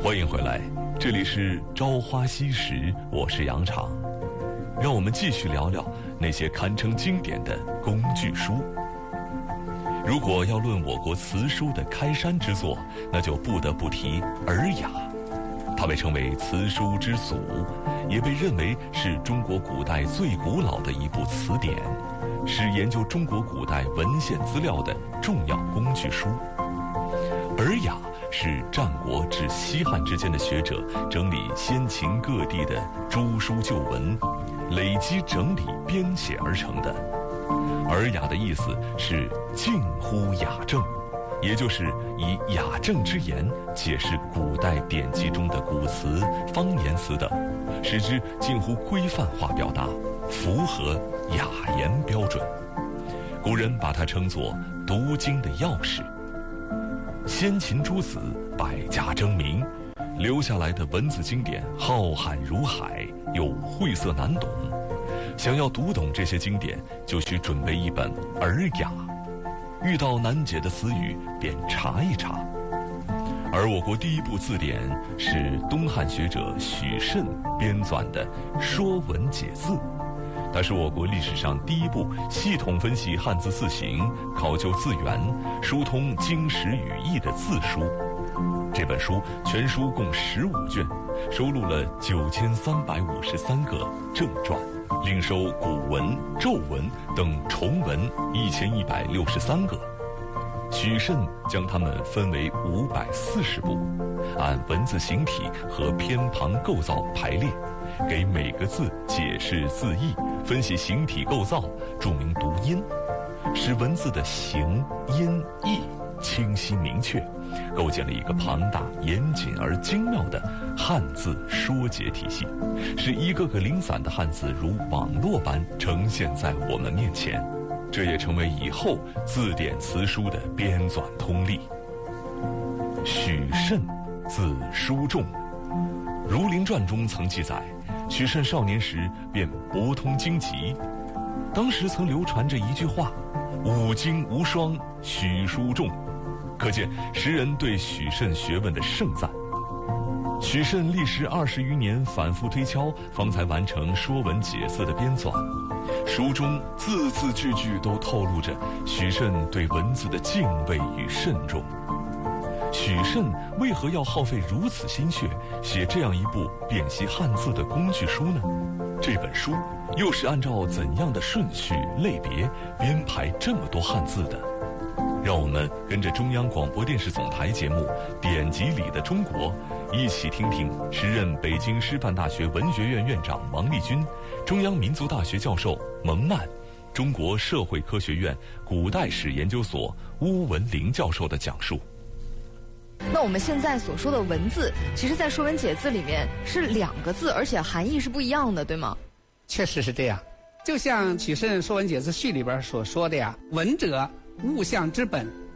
欢迎回来，这里是朝花夕拾，我是杨昶。让我们继续聊聊那些堪称经典的工具书。如果要论我国词书的开山之作，那就不得不提《尔雅》。它被称为词书之祖，也被认为是中国古代最古老的一部词典，是研究中国古代文献资料的重要工具书。《尔雅》是战国至西汉之间的学者整理先秦各地的诸书旧文，累积整理编写而成的。尔雅的意思是近乎雅正，也就是以雅正之言解释古代典籍中的古词、方言词等，使之近乎规范化表达，符合雅言标准。古人把它称作读经的钥匙。先秦诸子百家争鸣，留下来的文字经典浩瀚如海，又晦涩难懂。想要读懂这些经典，就需准备一本《尔雅》，遇到难解的词语便查一查。而我国第一部字典是东汉学者许慎编纂的《说文解字》，它是我国历史上第一部系统分析汉字字形、考究字源、疏通经史语义的字书。这本书全书共15卷，收录了9353个正传，另收古文、咒文等重文1163个。许慎将它们分为540部，按文字形体和偏旁构造排列，给每个字解释字义，分析形体构造，注明读音，使文字的形、音、义清晰明确，构建了一个庞大、严谨而精妙的汉字说解体系，使一个个零散的汉字如网络般呈现在我们面前。这也成为以后字典词书的编纂通例。许慎字书仲，《儒林传》中曾记载，许慎少年时便博通经籍，当时曾流传着一句话：“五经无双，许书仲”，可见时人对许慎学问的盛赞。许慎历时20余年反复推敲，方才完成《说文解字》的编纂。书中字字句句都透露着许慎对文字的敬畏与慎重。许慎为何要耗费如此心血写这样一部辨析汉字的工具书呢？这本书又是按照怎样的顺序类别编排这么多汉字的？让我们跟着中央广播电视总台节目《典籍里的中国》，一起听听时任北京师范大学文学院院长王立军、中央民族大学教授蒙曼、中国社会科学院古代史研究所邬文龄教授的讲述。 那我们现在所说的文字，其实在《说文解字》里面是2个字，而且含义是不一样的，对吗？ 确实是这样。就像许慎《说文解字序》里边所说的呀，文者物象之本，